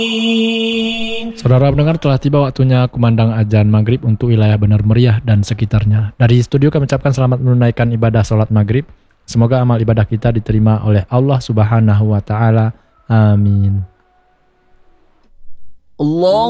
Saudara pendengar, telah tiba waktunya kumandang azan maghrib untuk wilayah Benar Meriah dan sekitarnya. Dari studio kami ucapkan selamat menunaikan ibadah sholat maghrib. Semoga amal ibadah kita diterima oleh Allah Subhanahu wa Ta'ala. Amin. Allah